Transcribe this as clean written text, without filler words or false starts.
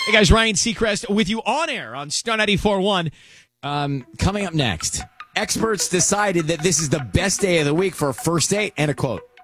Hey guys, Ryan Seacrest with you on air on Star 94.1. Coming up next, experts decided that this is the best day of the week for a first date, and a quote.